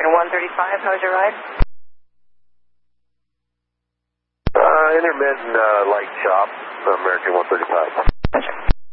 American 135, how's your ride? Intermittent light chop, American 135.